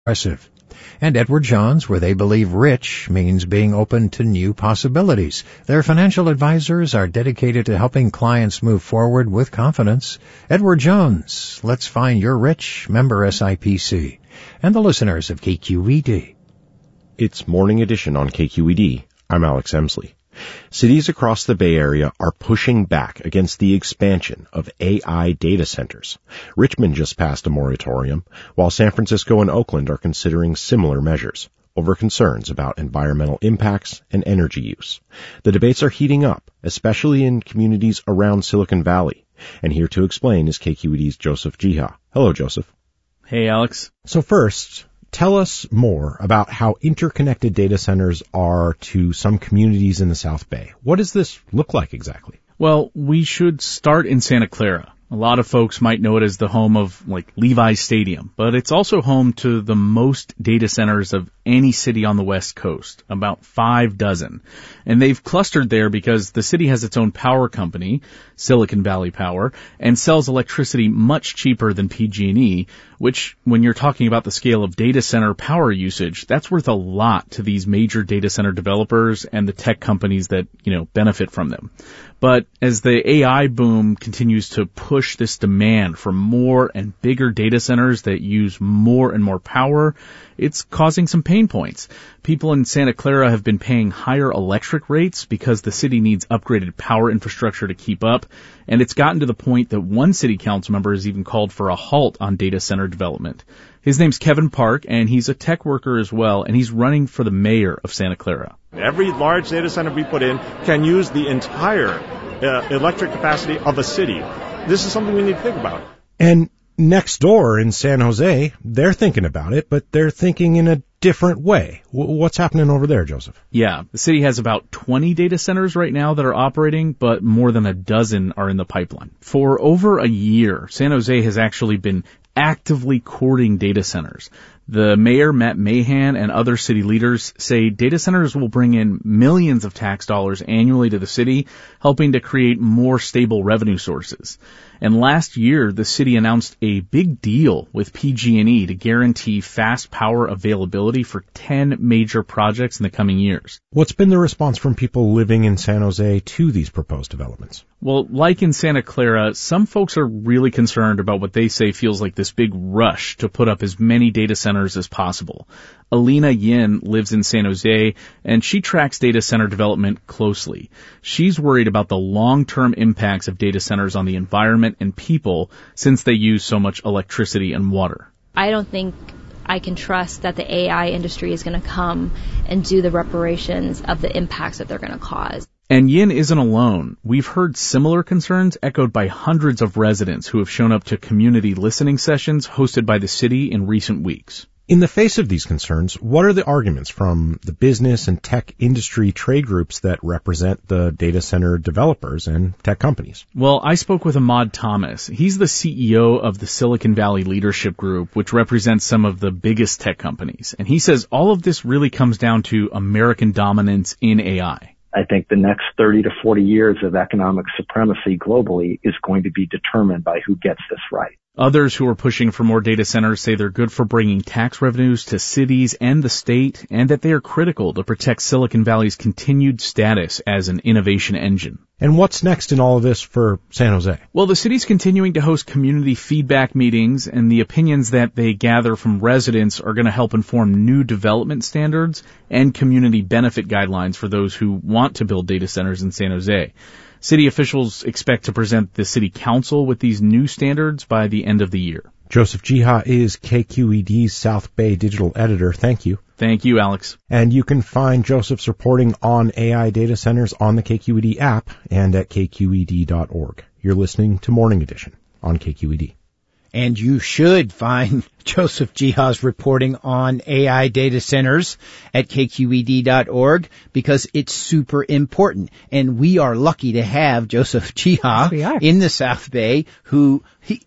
Impressive. And Edward Jones, where they believe rich means being open to new possibilities. Their financial advisors are dedicated to helping clients move forward with confidence. Edward Jones, let's find your rich, member SIPC. And the listeners of KQED. It's Morning Edition on KQED. I'm Alex Emsley. Cities across the Bay Area are pushing back against the expansion of AI data centers. Richmond just passed a moratorium, while San Francisco and Oakland are considering similar measures over concerns about environmental impacts and energy use. The debates are heating up, especially in communities around Silicon Valley. And here to explain is KQED's Joseph Jiha. Hello, Joseph. Hey, Alex. So first, tell us more about how interconnected data centers are to some communities in the South Bay. What does this look like exactly? Well, we should start in Santa Clara. A lot of folks might know it as the home of, Levi's Stadium, but it's also home to the most data centers of any city on the West Coast, about 5 dozen. And they've clustered there because the city has its own power company, Silicon Valley Power, and sells electricity much cheaper than PG&E, which, when you're talking about the scale of data center power usage, that's worth a lot to these major data center developers and the tech companies that, benefit from them. But as the AI boom continues to push this demand for more and bigger data centers that use more and more power, it's causing some pain points. People in Santa Clara have been paying higher electric rates because the city needs upgraded power infrastructure to keep up, and it's gotten to the point that one city council member has even called for a halt on data center development. His name's Kevin Park, and he's a tech worker as well, and he's running for the mayor of Santa Clara. Every large data center we put in can use the entire electric capacity of a city. This is something we need to think about. And next door in San Jose, they're thinking about it, but they're thinking in a different way. What's happening over there, Joseph? Yeah, the city has about 20 data centers right now that are operating, but more than a dozen are in the pipeline. For over a year, San Jose has actually been actively courting data centers. The mayor, Matt Mahan, and other city leaders say data centers will bring in millions of tax dollars annually to the city, helping to create more stable revenue sources. And last year, the city announced a big deal with PG&E to guarantee fast power availability for 10 major projects in the coming years. What's been the response from people living in San Jose to these proposed developments? Well, like in Santa Clara, some folks are really concerned about what they say feels like this big rush to put up as many data centers as possible. Alina Yin lives in San Jose, and she tracks data center development closely. She's worried about the long-term impacts of data centers on the environment and people since they use so much electricity and water. I don't think I can trust that the AI industry is going to come and do the reparations of the impacts that they're going to cause. And Yin isn't alone. We've heard similar concerns echoed by hundreds of residents who have shown up to community listening sessions hosted by the city in recent weeks. In the face of these concerns, what are the arguments from the business and tech industry trade groups that represent the data center developers and tech companies? Well, I spoke with Ahmad Thomas. He's the CEO of the Silicon Valley Leadership Group, which represents some of the biggest tech companies. And he says all of this really comes down to American dominance in AI. I think the next 30 to 40 years of economic supremacy globally is going to be determined by who gets this right. Others who are pushing for more data centers say they're good for bringing tax revenues to cities and the state, and that they are critical to protect Silicon Valley's continued status as an innovation engine. And what's next in all of this for San Jose? Well, the city's continuing to host community feedback meetings, and the opinions that they gather from residents are going to help inform new development standards and community benefit guidelines for those who want to build data centers in San Jose. City officials expect to present the city council with these new standards by the end of the year. Joseph Jiha is KQED's South Bay digital editor. Thank you. Thank you, Alex. And you can find Joseph's reporting on AI data centers on the KQED app and at kqed.org. You're listening to Morning Edition on KQED. And you should find Joseph Jiha's reporting on AI data centers at kqed.org because it's super important. And we are lucky to have Joseph Jiha in the South Bay who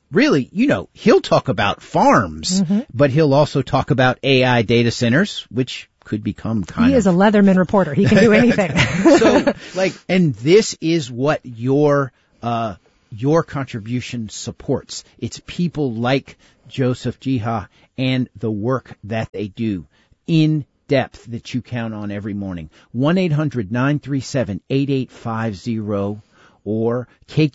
he'll talk about farms, but he'll also talk about AI data centers, which could become He is a Leatherman reporter. He can do anything. And this is what your contribution supports. It's people like Joseph Jiha and the work that they do in depth that you count on every morning. 1-800-937-8850 or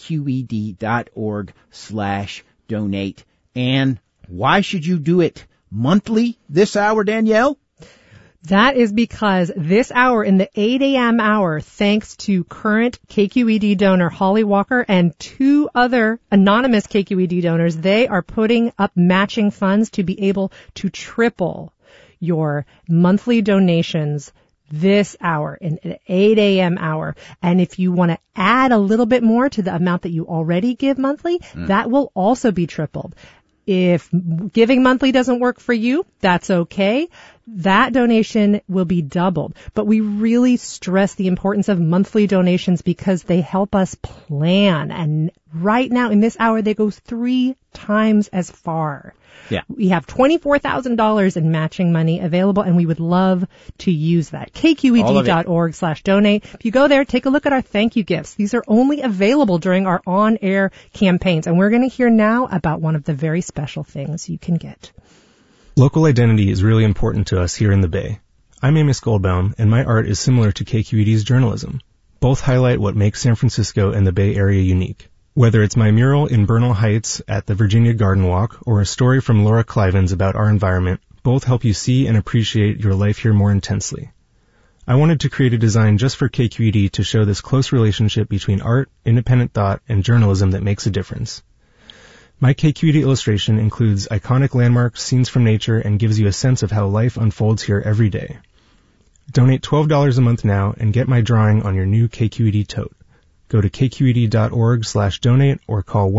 kqed.org/donate. And why should you do it monthly this hour, Danielle? That is because this hour, in the 8 a.m. hour, thanks to current KQED donor Holly Walker and 2 other anonymous KQED donors, they are putting up matching funds to be able to triple your monthly donations this hour, in the 8 a.m. hour. And if you want to add a little bit more to the amount that you already give monthly, that will also be tripled. If giving monthly doesn't work for you, that's okay. That donation will be doubled. But we really stress the importance of monthly donations because they help us plan. And right now, in this hour, they go 3 times as far. Yeah. We have $24,000 in matching money available, and we would love to use that. KQED.org/donate. If you go there, take a look at our thank you gifts. These are only available during our on-air campaigns, and we're going to hear now about one of the very special things you can get. Local identity is really important to us here in the Bay. I'm Amos Goldbaum, and my art is similar to KQED's journalism. Both highlight what makes San Francisco and the Bay Area unique. Whether it's my mural in Bernal Heights at the Virginia Garden Walk or a story from Laura Clivens about our environment, both help you see and appreciate your life here more intensely. I wanted to create a design just for KQED to show this close relationship between art, independent thought, and journalism that makes a difference. My KQED illustration includes iconic landmarks, scenes from nature, and gives you a sense of how life unfolds here every day. Donate $12 a month now and get my drawing on your new KQED tote. Go to kqed.org/donate or call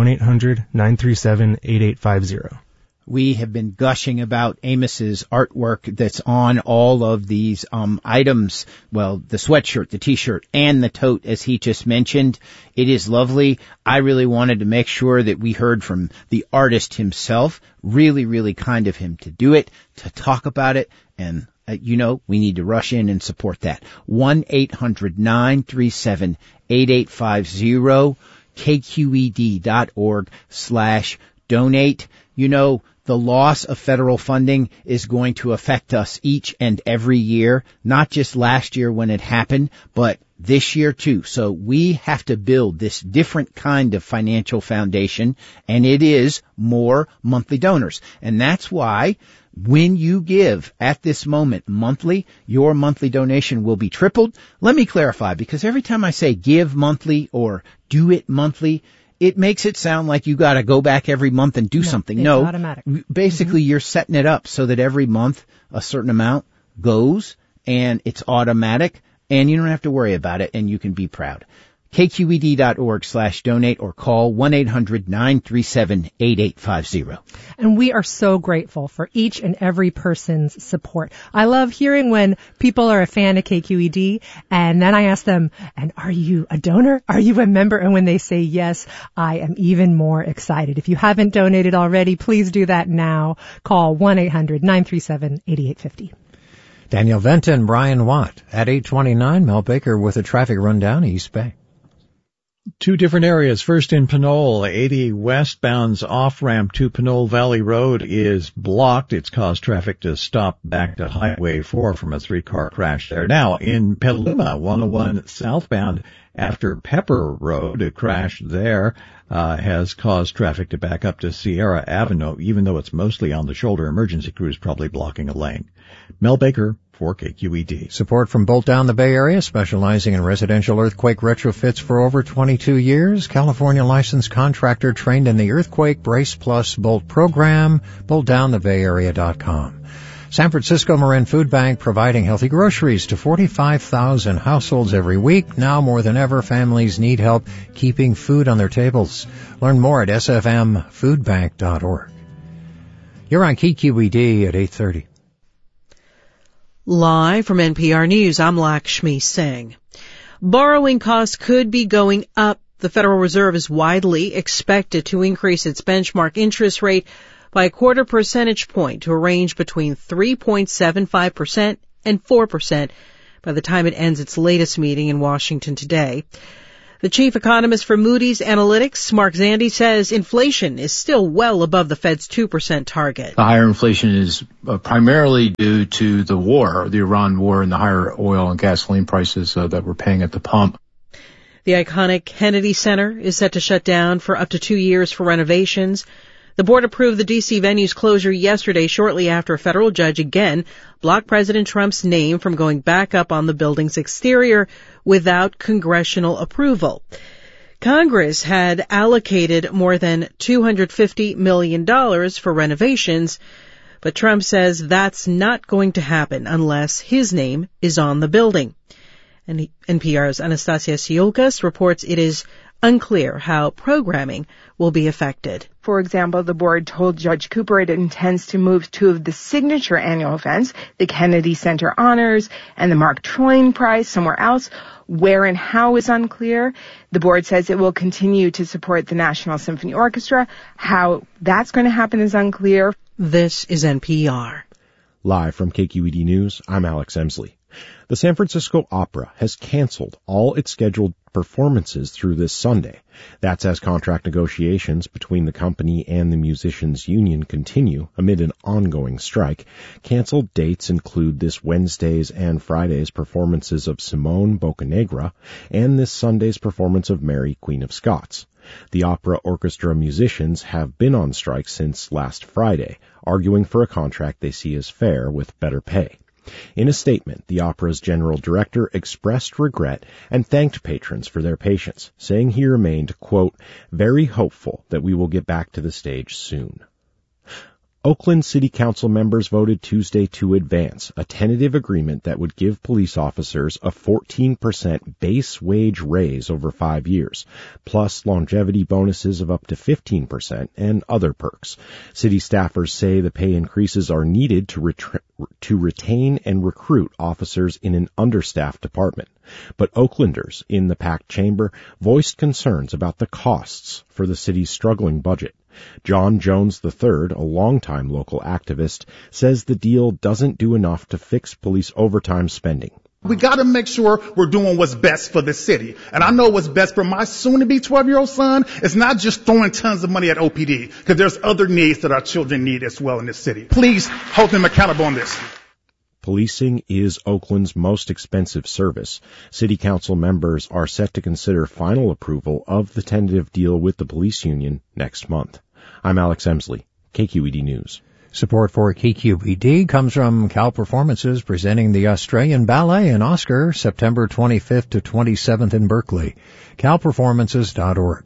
1-800-937-8850. We have been gushing about Amos's artwork that's on all of these items. Well, the sweatshirt, the t-shirt, and the tote, as he just mentioned. It is lovely. I really wanted to make sure that we heard from the artist himself. Really, really kind of him to do it, to talk about it, and we need to rush in and support that. 1-800-937-8850, kqed.org/donate. The loss of federal funding is going to affect us each and every year, not just last year when it happened, but this year too. So we have to build this different kind of financial foundation, and it is more monthly donors. And that's why when you give at this moment monthly, your monthly donation will be tripled. Let me clarify, because every time I say give monthly or do it monthly, it makes it sound like you got to go back every month and do something. It's no, automatic. Basically, you're setting it up so that every month a certain amount goes, and it's automatic, and you don't have to worry about it, and you can be proud. kqed.org/donate or call 1-800-937-8850. And we are so grateful for each and every person's support. I love hearing when people are a fan of KQED, and then I ask them, and are you a donor? Are you a member? And when they say yes, I am even more excited. If you haven't donated already, please do that now. Call 1-800-937-8850. Daniel Venta and Brian Watt at 829. Mel Baker with a traffic rundown, East Bay. 2 different areas. First in Pinole, 80 westbound's off-ramp to Pinole Valley Road is blocked. It's caused traffic to stop back to Highway 4 from a 3-car crash there. Now, in Petaluma, 101 southbound after Pepper Road, a crash there has caused traffic to back up to Sierra Avenue, even though it's mostly on the shoulder. Emergency crews probably blocking a lane. Mel Baker for KQED. Support from Bolt Down the Bay Area, specializing in residential earthquake retrofits for over 22 years. California licensed contractor trained in the Earthquake Brace Plus Bolt program. BoltDownTheBayArea.com. San Francisco Marin Food Bank providing healthy groceries to 45,000 households every week. Now more than ever, families need help keeping food on their tables. Learn more at sfmfoodbank.org. You're on KQED at 8:30. Live from NPR News, I'm Lakshmi Singh. Borrowing costs could be going up. The Federal Reserve is widely expected to increase its benchmark interest rate by a 0.25 percentage point to a range between 3.75% and 4% by the time it ends its latest meeting in Washington today. The chief economist for Moody's Analytics, Mark Zandi, says inflation is still well above the Fed's 2% target. The higher inflation is primarily due to the Iran war, and the higher oil and gasoline prices that we're paying at the pump. The iconic Kennedy Center is set to shut down for up to 2 years for renovations. The board approved the D.C. venue's closure yesterday, shortly after a federal judge again blocked President Trump's name from going back up on the building's exterior without congressional approval. Congress had allocated more than $250 million for renovations, but Trump says that's not going to happen unless his name is on the building. And NPR's Anastasia Siokas reports it is unclear how programming will be affected. For example, the board told Judge Cooper it intends to move two of the signature annual events, the Kennedy Center Honors and the Mark Twain Prize, somewhere else. Where and how is unclear. The board says it will continue to support the National Symphony Orchestra. How that's going to happen is unclear. This is NPR. Live from KQED News, I'm Alex Emsley. The San Francisco Opera has canceled all its scheduled performances through this Sunday. That's as contract negotiations between the company and the musicians' union continue amid an ongoing strike. Canceled dates include this Wednesday's and Friday's performances of Simone Boccanegra and this Sunday's performance of Mary, Queen of Scots. The opera orchestra musicians have been on strike since last Friday, arguing for a contract they see as fair with better pay. In a statement, the opera's general director expressed regret and thanked patrons for their patience, saying he remained, quote, very hopeful that we will get back to the stage soon. Oakland City Council members voted Tuesday to advance a tentative agreement that would give police officers a 14% base wage raise over 5 years, plus longevity bonuses of up to 15% and other perks. City staffers say the pay increases are needed to retain and recruit officers in an understaffed department. But Oaklanders in the packed chamber voiced concerns about the costs for the city's struggling budget. John Jones III, a longtime local activist, says the deal doesn't do enough to fix police overtime spending. We got to make sure we're doing what's best for the city. And I know what's best for my soon-to-be 12-year-old son is not just throwing tons of money at OPD, because there's other needs that our children need as well in this city. Please hold them accountable on this. Policing is Oakland's most expensive service. City Council members are set to consider final approval of the tentative deal with the police union next month. I'm Alex Emsley, KQED News. Support for KQED comes from Cal Performances presenting the Australian Ballet and Oscar September 25th to 27th in Berkeley. calperformances.org.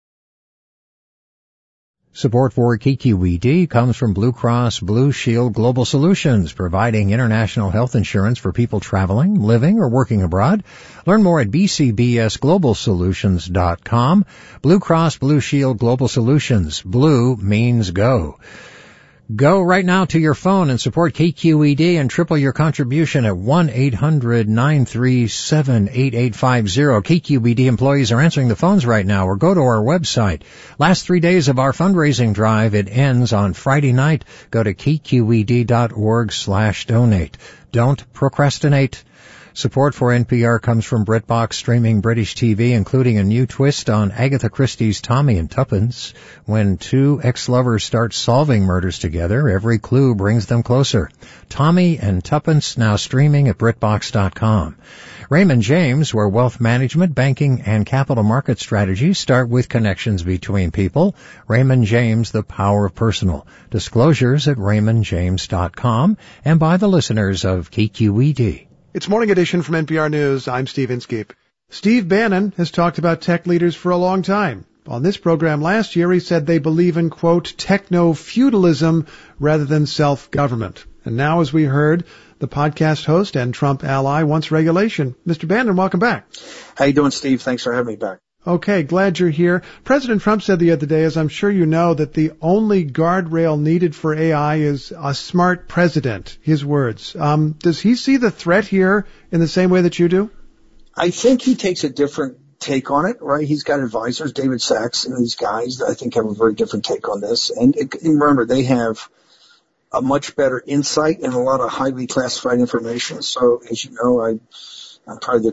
Support for KQED comes from Blue Cross Blue Shield Global Solutions, providing international health insurance for people traveling, living, or working abroad. Learn more at bcbsglobalsolutions.com. Blue Cross Blue Shield Global Solutions. Blue means go. Go right now to your phone and support KQED and triple your contribution at 1-800-937-8850. KQED employees are answering the phones right now, or go to our website. Last 3 days of our fundraising drive, it ends on Friday night. Go to kqed.org/donate. Don't procrastinate. Support for NPR comes from BritBox, streaming British TV, including a new twist on Agatha Christie's Tommy and Tuppence. When two ex-lovers start solving murders together, every clue brings them closer. Tommy and Tuppence, now streaming at BritBox.com. Raymond James, where wealth management, banking, and capital market strategies start with connections between people. Raymond James, the power of personal. Disclosures at RaymondJames.com and by the listeners of KQED. It's Morning Edition from NPR News. I'm Steve Inskeep. Steve Bannon has talked about tech leaders for a long time. On this program last year, he said they believe in, quote, techno-feudalism rather than self-government. And now, as we heard, the podcast host and Trump ally wants regulation. Mr. Bannon, welcome back. How you doing, Steve? Thanks for having me back. Okay, glad you're here. President Trump said the other day, as I'm sure you know, that the only guardrail needed for AI is a smart president. His words. Does he see the threat here in the same way that you do? I think he takes a different take on it, right? He's got advisors, David Sachs and these guys that I think have a very different take on this. And remember, they have a much better insight and a lot of highly classified information. So, as you know, I'm probably the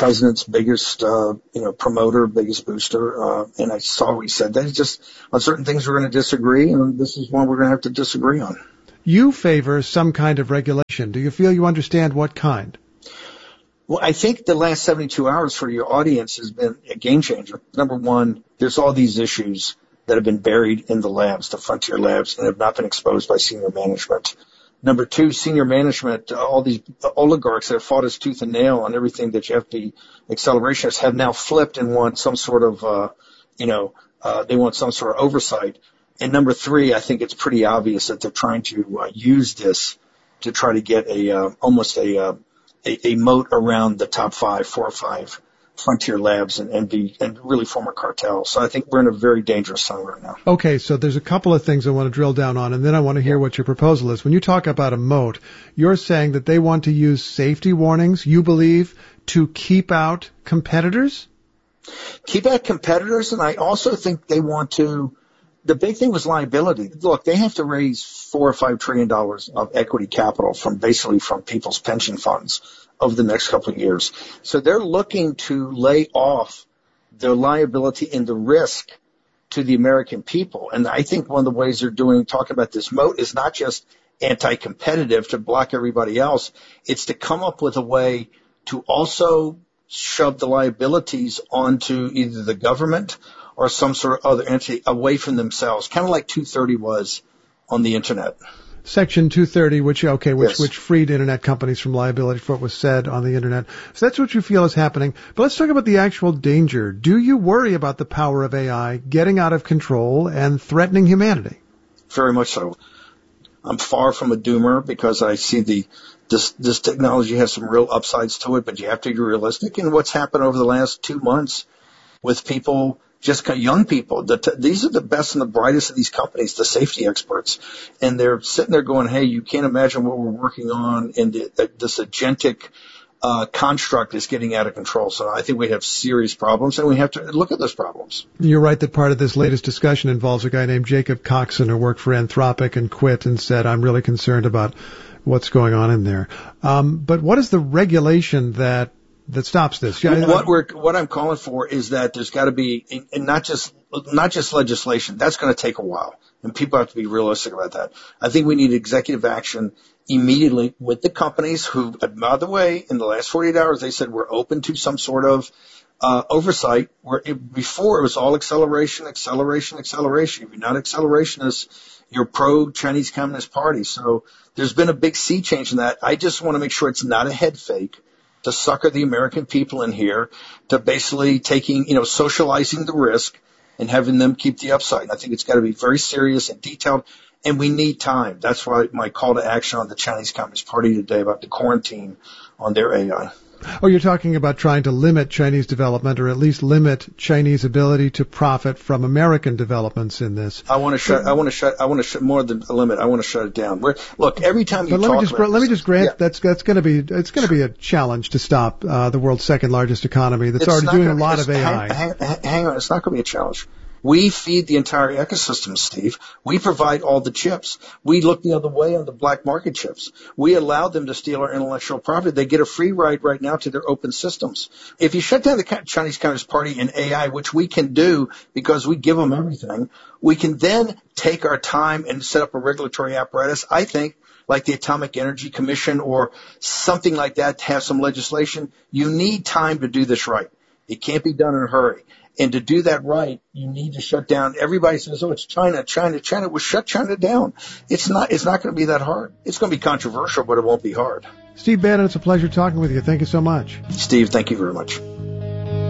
president's biggest, promoter, biggest booster. And I saw what he said. That just on certain things we're going to disagree, and this is one we're going to have to disagree on. You favor some kind of regulation. Do you feel you understand what kind? Well, I think the last 72 hours for your audience has been a game changer. Number one, there's all these issues that have been buried in the labs, the frontier labs, and have not been exposed by senior management. Number two, senior management, all these oligarchs that have fought us tooth and nail on everything that you have to be accelerationists have now flipped and want some sort of, they want some sort of oversight. And number three, I think it's pretty obvious that they're trying to use this to try to get almost a moat around the top 4 or 5 frontier labs and really form a cartel. So I think we're in a very dangerous zone right now. Okay, so there's a couple of things I want to drill down on, and then I want to hear what your proposal is. When you talk about a moat, you're saying that they want to use safety warnings, you believe, to keep out competitors? Keep out competitors, and I also think they want to. The big thing was liability. Look, they have to raise $4 or $5 trillion of equity capital from people's pension funds over the next couple of years. So they're looking to lay off their liability and the risk to the American people. And I think one of the ways they're talking about this moat is not just anti-competitive to block everybody else. It's to come up with a way to also shove the liabilities onto either the government or some sort of other entity away from themselves, kind of like 230 was on the Internet. Section 230, which freed Internet companies from liability for what was said on the Internet. So that's what you feel is happening. But let's talk about the actual danger. Do you worry about the power of AI getting out of control and threatening humanity? Very much so. I'm far from a doomer because I see this technology has some real upsides to it, but you have to be realistic. And what's happened over the last 2 months with people, just young people, these are the best and the brightest of these companies, the safety experts. And they're sitting there going, hey, you can't imagine what we're working on, and this agentic construct is getting out of control. So I think we have serious problems, and we have to look at those problems. You're right that part of this latest discussion involves a guy named Jacob Coxon who worked for Anthropic and quit and said, I'm really concerned about what's going on in there. But what is the regulation that stops this? What I'm calling for is that there's got to be, and not just legislation. That's going to take a while, and people have to be realistic about that. I think we need executive action immediately with the companies who, by the way, in the last 48 hours, they said we're open to some sort of oversight. Before it was all acceleration. If you're not accelerationists, you're pro-Chinese Communist Party. So there's been a big sea change in that. I just want to make sure it's not a head fake to sucker the American people in here, to basically socializing the risk and having them keep the upside. And I think it's got to be very serious and detailed, and we need time. That's why my call to action on the Chinese Communist Party today about the quarantine on their AI. Oh, you're talking about trying to limit Chinese development, or at least limit Chinese ability to profit from American developments in this. I want to shut more than a limit. I want to shut it down. Look, every time you let me just grant that's going to be a challenge to stop the world's second largest economy that's already doing a lot of AI. Hang on, it's not going to be a challenge. We feed the entire ecosystem, Steve. We provide all the chips. We look the other way on the black market chips. We allow them to steal our intellectual property. They get a free ride right now to their open systems. If you shut down the Chinese Communist Party and AI, which we can do because we give them everything, we can then take our time and set up a regulatory apparatus, I think, like the Atomic Energy Commission or something like that, to have some legislation. You need time to do this right. It can't be done in a hurry. And to do that right, you need to shut down. Everybody says, oh, it's China. Well, shut China down. It's not going to be that hard. It's going to be controversial, but it won't be hard. Steve Bannon, it's a pleasure talking with you. Thank you so much. Steve, thank you very much.